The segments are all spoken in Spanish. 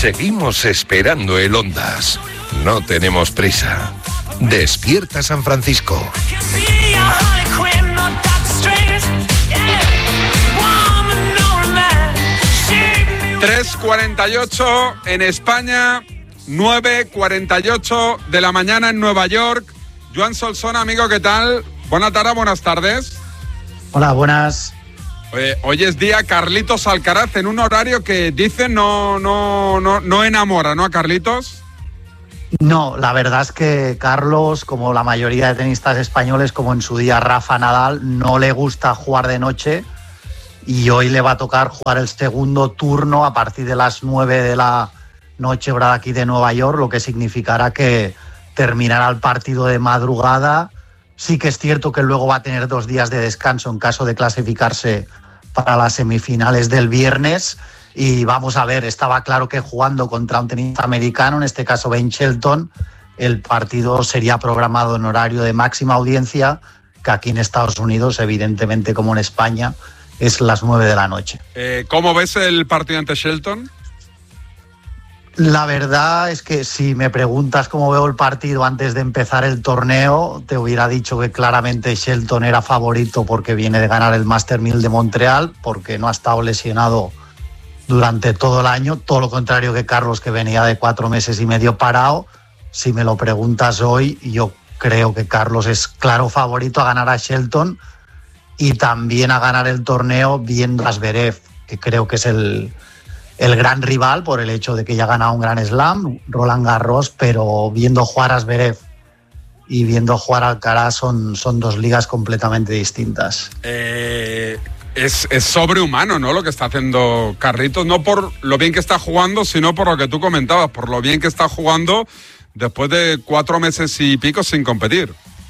Seguimos esperando el Ondas. No tenemos prisa. Despierta San Francisco. 3:48 en España, 9:48 de la mañana en Nueva York. Joan Solsona, amigo, ¿qué tal? Buenas tardes. Hola, buenas. Hoy es día Carlitos Alcaraz en un horario que dicen no enamora, ¿no, a Carlitos? No, la verdad es que Carlos, como la mayoría de tenistas españoles, como en su día Rafa Nadal, no le gusta jugar de noche y hoy le va a tocar jugar el segundo turno a partir de las 9 de la noche, hora de aquí de Nueva York, lo que significará que terminará el partido de madrugada. Sí que es cierto que luego va a tener 2 días de descanso en caso de clasificarse para las semifinales del viernes. Y vamos a ver, estaba claro que jugando contra un tenista americano, en este caso Ben Shelton, el partido sería programado en horario de máxima audiencia, que aquí en Estados Unidos, evidentemente como en España, es las 9 de la noche. ¿Cómo ves el partido ante Shelton? La verdad es que si me preguntas cómo veo el partido antes de empezar el torneo, te hubiera dicho que claramente Shelton era favorito porque viene de ganar el Master 1000 de Montreal, porque no ha estado lesionado durante todo el año, todo lo contrario que Carlos, que venía de 4 meses y medio parado. Si me lo preguntas hoy, yo creo que Carlos es claro favorito a ganar a Shelton y también a ganar el torneo viendo a Zverev, que creo que es el gran rival por el hecho de que ya ha ganado un Grand Slam, Roland Garros, pero viendo jugar a Zverev y viendo jugar a Alcaraz son 2 ligas completamente distintas. Es sobrehumano, ¿no?, lo que está haciendo Carlitos, no por lo bien que está jugando, sino por lo que tú comentabas, por lo bien que está jugando después de 4 meses y pico sin competir.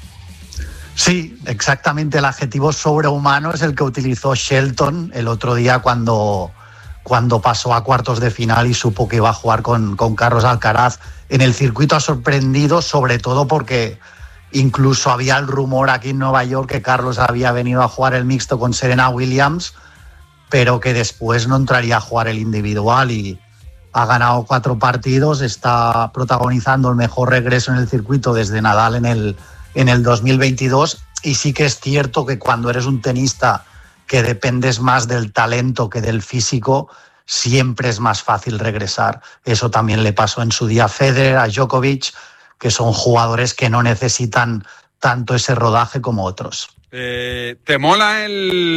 Sí, exactamente, el adjetivo sobrehumano es el que utilizó Shelton el otro día cuando pasó a cuartos de final y supo que iba a jugar con Carlos Alcaraz. En el circuito ha sorprendido, sobre todo porque incluso había el rumor aquí en Nueva York que Carlos había venido a jugar el mixto con Serena Williams, pero que después no entraría a jugar el individual, y ha ganado 4 partidos, está protagonizando el mejor regreso en el circuito desde Nadal en el 2022, y sí que es cierto que cuando eres un tenista que dependes más del talento que del físico, siempre es más fácil regresar. Eso también le pasó en su día a Federer, a Djokovic, que son jugadores que no necesitan tanto ese rodaje como otros. ¿Te mola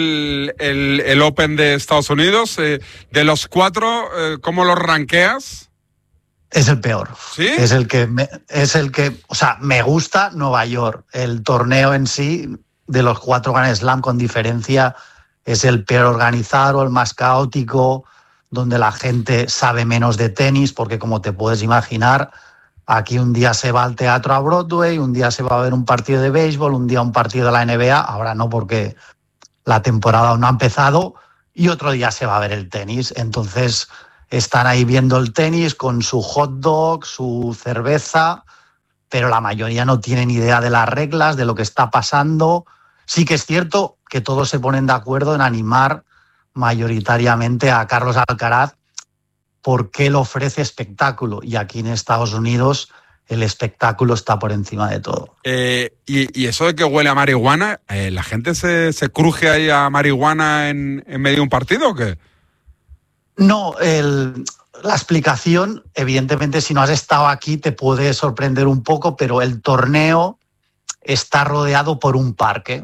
el Open de Estados Unidos? De los 4, ¿cómo los rankeas? Es el peor. ¿Sí? Es el que, o sea, me gusta Nueva York. El torneo en sí, de los 4 Grand Slam con diferencia, es el peor organizado, el más caótico, donde la gente sabe menos de tenis, porque como te puedes imaginar, aquí un día se va al teatro a Broadway, un día se va a ver un partido de béisbol, un día un partido de la NBA, ahora no porque la temporada aún no ha empezado, y otro día se va a ver el tenis. Entonces están ahí viendo el tenis con su hot dog, su cerveza, pero la mayoría no tienen idea de las reglas, de lo que está pasando. Sí que es cierto que todos se ponen de acuerdo en animar mayoritariamente a Carlos Alcaraz porque él ofrece espectáculo, y aquí en Estados Unidos el espectáculo está por encima de todo. ¿Y eso de que huele a marihuana, la gente se cruje ahí a marihuana en medio de un partido o qué? No, la explicación, evidentemente, si no has estado aquí te puede sorprender un poco, pero el torneo está rodeado por un parque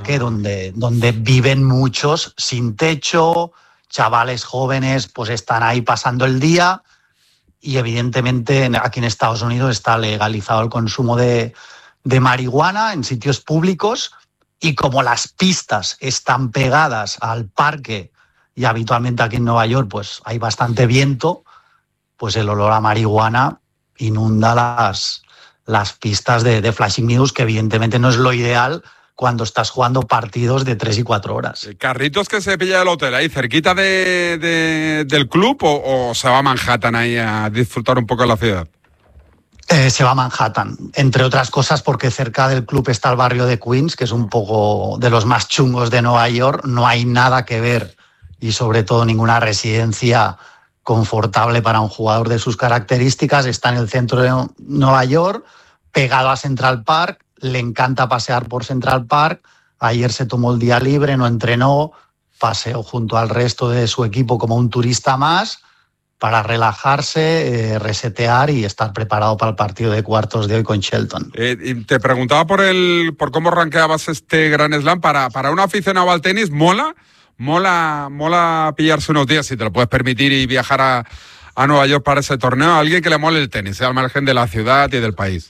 donde viven muchos sin techo, chavales jóvenes pues están ahí pasando el día, y evidentemente aquí en Estados Unidos está legalizado el consumo de marihuana en sitios públicos, y como las pistas están pegadas al parque y habitualmente aquí en Nueva York pues hay bastante viento, pues el olor a marihuana inunda las pistas de Flashing Meadows, que evidentemente no es lo ideal cuando estás jugando partidos de 3 y 4 horas. ¿Carritos que se pilla del hotel ahí cerquita del club o se va a Manhattan ahí a disfrutar un poco de la ciudad? Se va a Manhattan, entre otras cosas porque cerca del club está el barrio de Queens, que es un poco de los más chungos de Nueva York. No hay nada que ver, y sobre todo ninguna residencia confortable para un jugador de sus características. Está en el centro de Nueva York, pegado a Central Park, le encanta pasear por Central Park. Ayer se tomó el día libre, no entrenó, paseó junto al resto de su equipo como un turista más para relajarse, resetear y estar preparado para el partido de cuartos de hoy con Shelton. Te preguntaba por cómo rankeabas este Grand Slam. Para un aficionado al tenis, mola pillarse unos días, si te lo puedes permitir, y viajar a Nueva York para ese torneo. A alguien que le mole el tenis, al margen de la ciudad y del país.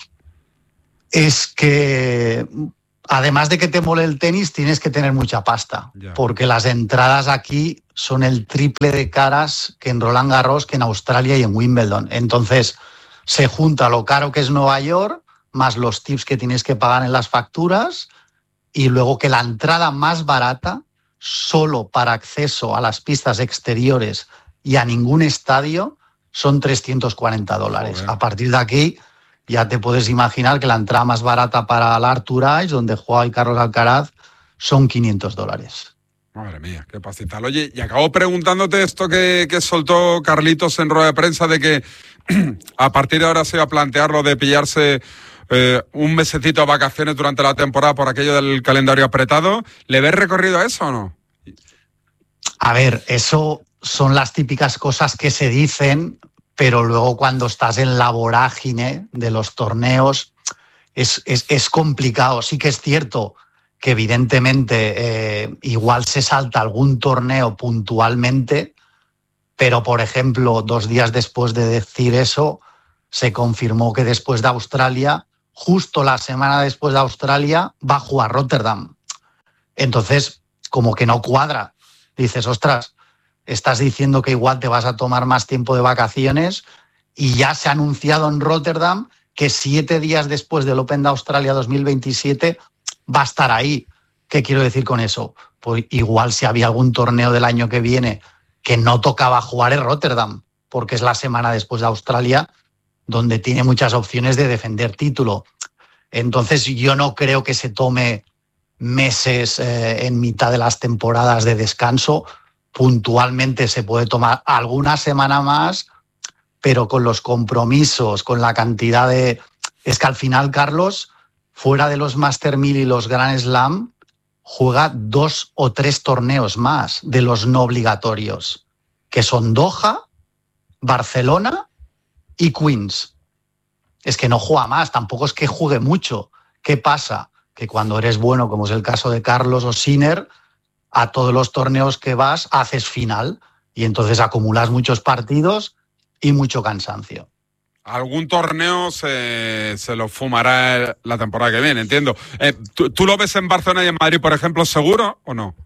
Es que, además de que te mole el tenis, tienes que tener mucha pasta, porque las entradas aquí son el triple de caras que en Roland Garros, que en Australia y en Wimbledon. Entonces, se junta lo caro que es Nueva York, más los tips que tienes que pagar en las facturas, y luego que la entrada más barata, solo para acceso a las pistas exteriores y a ningún estadio, son $340. Okay. A partir de aquí ya te puedes imaginar que la entrada más barata para el Arthur Ashe, donde juega hoy Carlos Alcaraz, son $500. Madre mía, qué pastizal. Oye, y acabo preguntándote esto que soltó Carlitos en rueda de prensa, de que a partir de ahora se va a plantear lo de pillarse un mesecito de vacaciones durante la temporada por aquello del calendario apretado. ¿Le ves recorrido a eso o no? A ver, eso son las típicas cosas que se dicen, pero luego cuando estás en la vorágine de los torneos es complicado. Sí que es cierto que evidentemente igual se salta algún torneo puntualmente, pero por ejemplo 2 días después de decir eso se confirmó que después de Australia, justo la semana después de Australia, va a jugar Rotterdam. Entonces, como que no cuadra. Dices, ostras, estás diciendo que igual te vas a tomar más tiempo de vacaciones y ya se ha anunciado en Rotterdam que 7 días después del Open de Australia 2027 va a estar ahí. ¿Qué quiero decir con eso? Pues igual si había algún torneo del año que viene que no tocaba jugar en Rotterdam, porque es la semana después de Australia, donde tiene muchas opciones de defender título. Entonces yo no creo que se tome meses en mitad de las temporadas de descanso. Puntualmente se puede tomar alguna semana más, pero con los compromisos, con la cantidad de... Es que al final, Carlos, fuera de los Master 1000 y los Grand Slam, juega 2 o 3 torneos más de los no obligatorios, que son Doha, Barcelona y Queens. Es que no juega más, tampoco es que juegue mucho. ¿Qué pasa? Que cuando eres bueno, como es el caso de Carlos o Sinner, a todos los torneos que vas haces final y entonces acumulas muchos partidos y mucho cansancio. Algún torneo se lo fumará la temporada que viene, entiendo. ¿Tú lo ves en Barcelona y en Madrid, por ejemplo, seguro o no?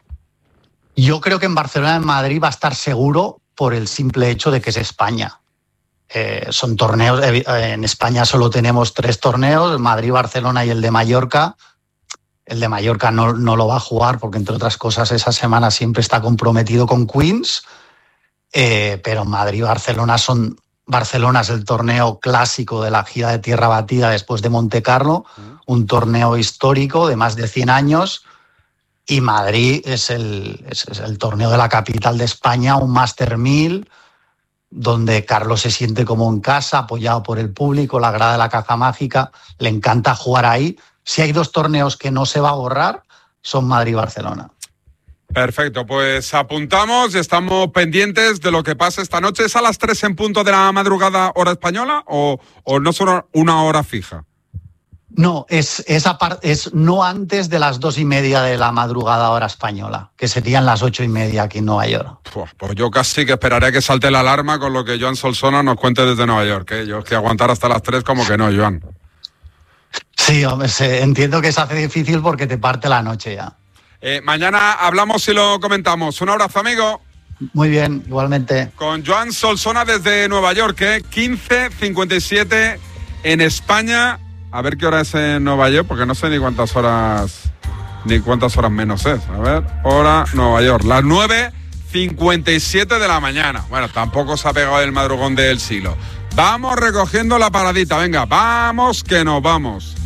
Yo creo que en Barcelona y en Madrid va a estar seguro por el simple hecho de que es España. Son torneos, en España solo tenemos 3 torneos, Madrid, Barcelona y el de Mallorca. El de Mallorca no lo va a jugar porque, entre otras cosas, esa semana siempre está comprometido con Queens, pero Madrid y Barcelona Barcelona es el torneo clásico de la gira de tierra batida después de Monte Carlo, un torneo histórico de más de 100 años, y Madrid es el torneo de la capital de España, un Master 1000, donde Carlos se siente como en casa, apoyado por el público, la grada de la Caja Mágica, le encanta jugar ahí. Si hay 2 torneos que no se va a borrar, son Madrid y Barcelona. Perfecto, pues apuntamos y estamos pendientes de lo que pase esta noche. ¿Es a las 3 en punto de la madrugada, hora española, o no son una hora fija? No, es no antes de las 2:30 de la madrugada, hora española, que serían las 8:30 aquí en Nueva York. Pues yo casi que esperaré que salte la alarma con lo que Joan Solsona nos cuente desde Nueva York. Yo es que aguantar hasta las 3 como que no, Joan. Sí, hombre, entiendo que se hace difícil porque te parte la noche ya. Mañana hablamos y lo comentamos. Un abrazo, amigo. Muy bien, igualmente. Con Joan Solsona desde Nueva York, 15:57 en España. A ver qué hora es en Nueva York, porque no sé ni cuántas horas menos es. A ver, hora Nueva York, las 9:57 de la mañana. Bueno, tampoco se ha pegado el madrugón del siglo. Vamos recogiendo la paradita, venga, vamos que nos vamos.